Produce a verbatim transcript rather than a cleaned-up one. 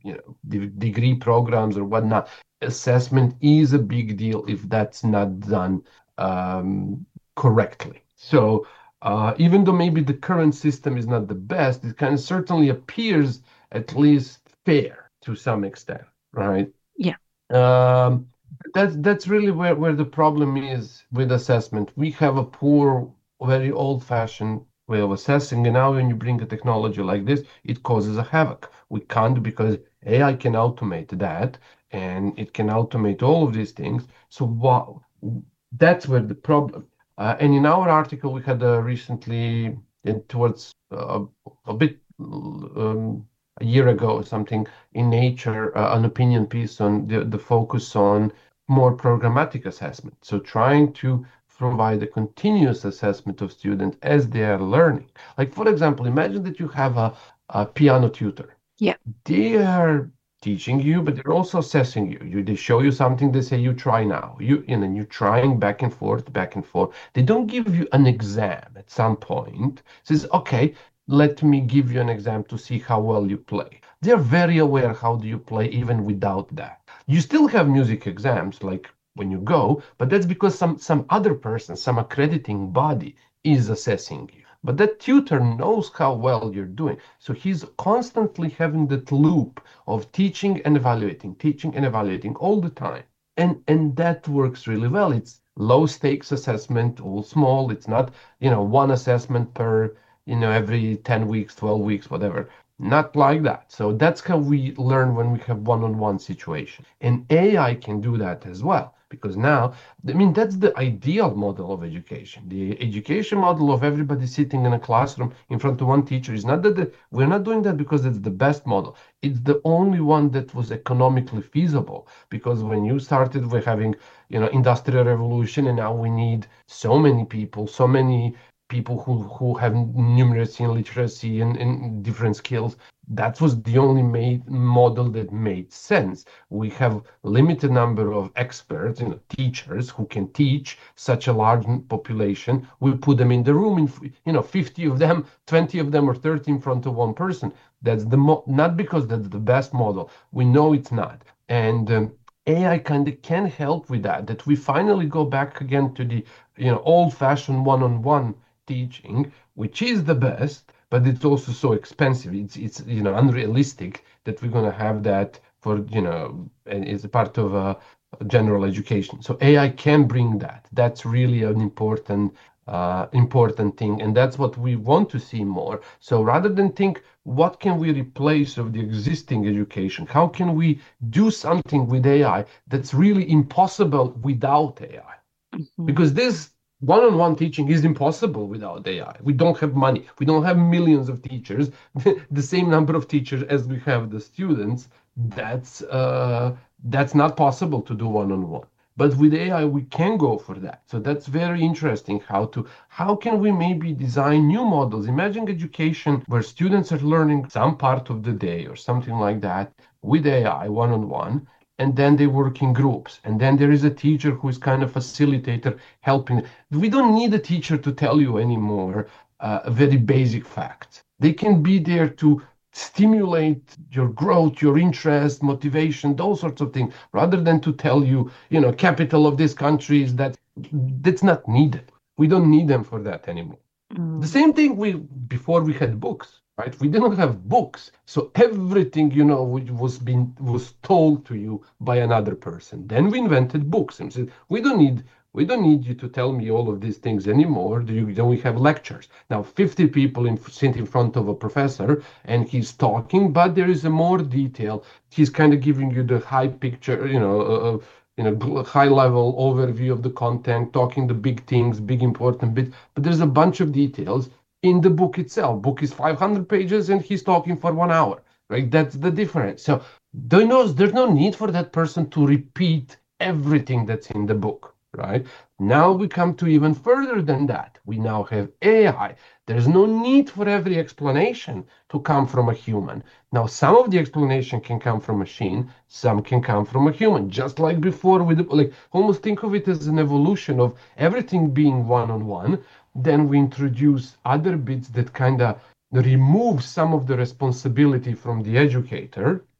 you know, de- degree programs or whatnot, assessment is a big deal if that's not done um, correctly. So uh, even though maybe the current system is not the best, it kind of certainly appears at least fair to some extent, right? Yeah. Um, that's that's really where, where the problem is with assessment. We have a poor, very old-fashioned way of assessing, and now when you bring a technology like this, it causes a havoc. We can't because A I can automate that, and it can automate all of these things. So what? That's where the problem. Uh, and in our article, we had uh, recently, uh, towards uh, a bit um, a year ago or something in Nature, uh, an opinion piece on the, the focus on more programmatic assessment. So trying to provide a continuous assessment of students as they are learning. Like, for example, imagine that you have a, a piano tutor. Yeah. They are teaching you, but they're also assessing you. You they show you something, they say you try now. You and then you're trying back and forth, back and forth. They don't give you an exam at some point. Says, okay, let me give you an exam to see how well you play. They're very aware how do you play even without that. You still have music exams like when you go, but that's because some some other person, some accrediting body is assessing you. But that tutor knows how well you're doing. So he's constantly having that loop of teaching and evaluating, teaching and evaluating all the time. And and that works really well. It's low stakes assessment, all small. It's not, you know, one assessment per, you know, every ten weeks, twelve weeks, whatever. Not like that. So that's how we learn when we have one-on-one situation. And A I can do that as well. Because now, I mean, that's the ideal model of education. The education model of everybody sitting in a classroom in front of one teacher is not that the, we're not doing that because it's the best model. It's the only one that was economically feasible. Because when you started, we're having, you know, industrial revolution, and now we need so many people, so many people who who have numeracy and literacy and, and different skills. That was the only made model that made sense. We have limited number of experts, you know, teachers who can teach such a large population. We put them in the room, in, you know, fifty of them, twenty of them, or thirty in front of one person. That's the mo not because that's the best model. We know it's not. And um, A I kind of can help with that, that we finally go back again to the, you know, old-fashioned one-on-one teaching, which is the best, but it's also so expensive. It's it's you know unrealistic that we're gonna have that for you know and it's a part of a general education. So A I can bring that. That's really an important uh, important thing, and that's what we want to see more. So rather than think what can we replace of the existing education, how can we do something with A I that's really impossible without A I? Mhm. Because this one-on-one teaching is impossible without A I. We don't have money. We don't have millions of teachers, the same number of teachers as we have the students. That's uh, that's not possible to do one-on-one. But with A I, we can go for that. So that's very interesting. How to how can we maybe design new models? Imagine education where students are learning some part of the day or something like that with A I one-on-one, and then they work in groups, and then there is a teacher who is kind of facilitator helping. We don't need a teacher to tell you anymore uh, very basic facts. They can be there to stimulate your growth, your interest, motivation, those sorts of things, rather than to tell you, you know, capital of this country is that. That's not needed. We don't need them for that anymore. The Mm. same thing we before we had books, right? We didn't have books, so everything you know which was being was told to you by another person. Then we invented books and said we don't need we don't need you to tell me all of these things anymore. Do you, then we have lectures now. Fifty people in, sit in front of a professor and he's talking, but there is a more detail. He's kind of giving you the high picture, you know. Uh, uh, you know, high level overview of the content, talking the big things, big important bits, but there's a bunch of details in the book itself. Book is five hundred pages and he's talking for one hour, right? That's the difference. So there knows there's no need for that person to repeat everything that's in the book, right? Now we come to even further than that. We now have A I. There's no need for every explanation to come from a human. Now, some of the explanation can come from machine, some can come from a human, just like before with like almost think of it as an evolution of everything being one-on-one. Then we introduce other bits that kind of remove some of the responsibility from the educator